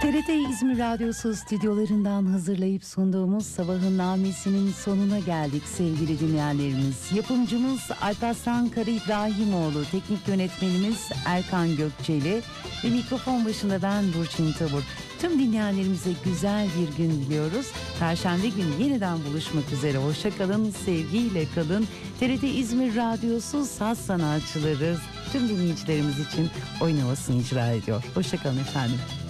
TRT İzmir Radyosu stüdyolarından hazırlayıp sunduğumuz Sabahın Namesi'nin sonuna geldik sevgili dinleyenlerimiz. Yapımcımız Alparslan Kara İbrahimoğlu, teknik yönetmenimiz Erkan Gökçeli ve mikrofon başında ben Burçin Tabur. Tüm dinleyenlerimize güzel bir gün diliyoruz. Perşembe günü yeniden buluşmak üzere. Hoşça kalın, sevgiyle kalın. TRT İzmir Radyosu saz sanatçıları tüm dinleyicilerimiz için Oyun Havası'nı icra ediyor. Hoşça kalın efendim.